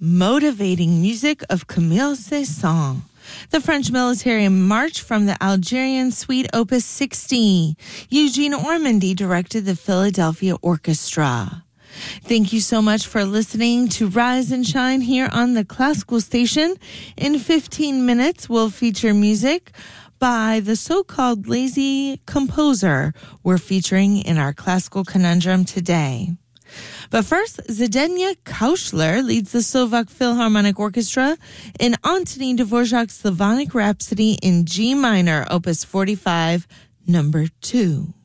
motivating music of Camille Saint-Saëns. The French military march from the Algerian Suite Opus 60. Eugene Ormandy directed the Philadelphia Orchestra. Thank you so much for listening to Rise and Shine here on the Classical Station. In 15 minutes, we'll feature music by the so-called lazy composer we're featuring in our Classical Conundrum today. But first, Zdeněk Kaušler leads the Slovak Philharmonic Orchestra in Antonín Dvořák's Slavonic Rhapsody in G minor, Opus 45, number 2.